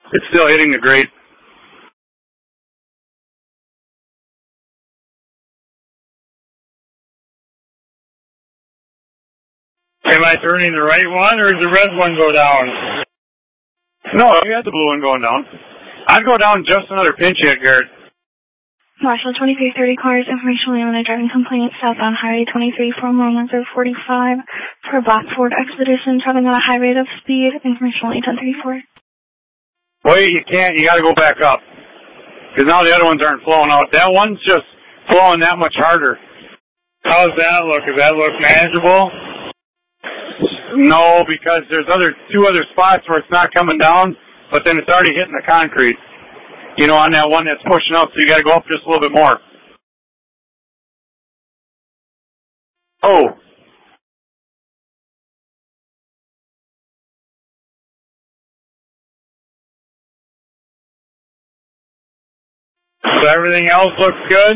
It's still hitting the grate. Am I turning the right one, or does the red one go down? No, you got the blue one going down. I'd go down just another pinch hit, Garrett. Marshall 2330 cars, information on a driving complaint southbound Highway 23 from 11045 for a black Ford Expedition traveling at a high rate of speed, information only 1034. Wait, you can't. You got to go back up. Because now the other ones aren't flowing out. That one's just flowing that much harder. How's that look? Does that look manageable? No, because there's two other spots where it's not coming down, but then it's already hitting the concrete. You know, on that one that's pushing up, so you got to go up just a little bit more. Oh. So everything else looks good?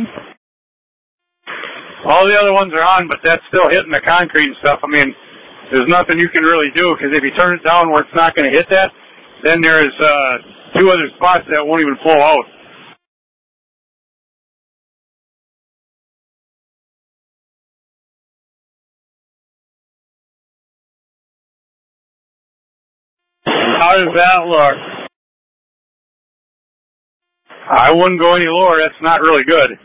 All the other ones are on, but that's still hitting the concrete and stuff. I mean, there's nothing you can really do, because if you turn it down where it's not going to hit that, then there's two other spots that won't even flow out. How does that look? I wouldn't go any lower. That's not really good.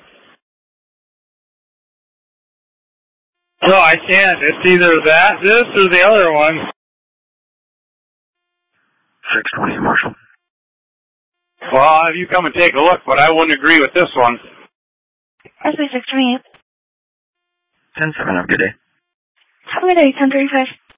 No, I can't. It's either this, or the other one. 620, Marshall. Well, I'll have you come and take a look, but I wouldn't agree with this one. SB 628. 10-7, have a good day. Have a good day, 1035.